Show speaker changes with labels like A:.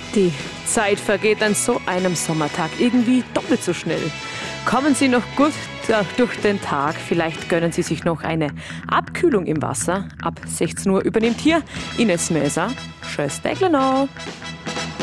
A: Die Zeit vergeht an so einem Sommertag irgendwie doppelt so schnell. Kommen Sie noch gut durch den Tag. Vielleicht gönnen Sie sich noch eine Abkühlung im Wasser. Ab 16 Uhr übernimmt hier Ines Möser. Tschüss, noch.